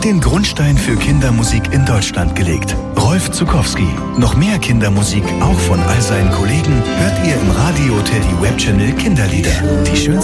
hat den Grundstein für Kindermusik in Deutschland gelegt. Rolf Zuckowski. Noch mehr Kindermusik, auch von all seinen Kollegen, hört ihr im Radio Teddy Web Channel Kinderlieder. Die schönsten